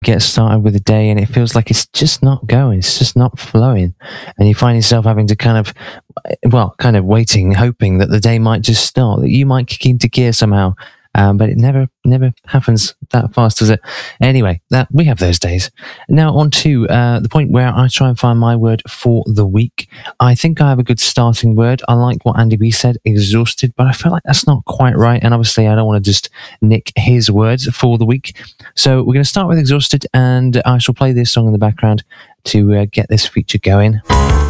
get started with the day and it feels like it's just not going, it's just not flowing. And you find yourself having to kind of waiting, hoping that the day might just start, that you might kick into gear somehow. But it never happens that fast, does it? Anyway, we have those days. Now on to the point where I try and find my word for the week. I think I have a good starting word. I like what Andy B said, exhausted, but I feel like that's not quite right. And obviously I don't want to just nick his words for the week. So we're going to start with exhausted, and I shall play this song in the background to get this feature going.